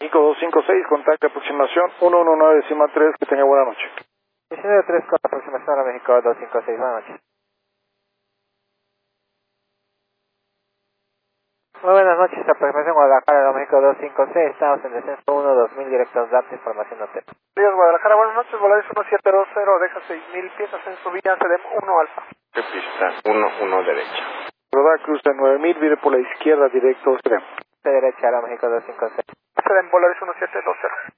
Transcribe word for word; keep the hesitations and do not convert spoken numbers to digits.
México dos cinco seis, contacto aproximación uno uno nueve décima tres, que tenga buena noche. diecinueve tres con aproximación a México dos cinco seis, buenas noches. Muy buenas noches, aproximación Guadalajara, México dos cinco seis, estamos en descenso uno dos mil, directos D A P, información hotel. Días Guadalajara, buenas noches, Volaris uno siete dos cero, deja seis mil pies, ascenso vía, C D M uno alfa. Pista uno uno derecha. Rodar cruce nueve mil, vire por la izquierda, directo C D M. De derecha a México dos cinco seis. C D M Volaris uno siete dos cero.